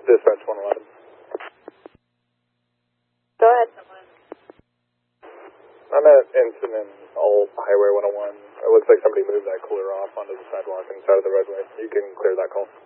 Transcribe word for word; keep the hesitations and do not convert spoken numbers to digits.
Dispatch one eleven. Go ahead. I'm at Ensign and Old Highway one oh one. It looks like somebody moved that cooler off onto the sidewalk inside of the roadway. You can clear that call.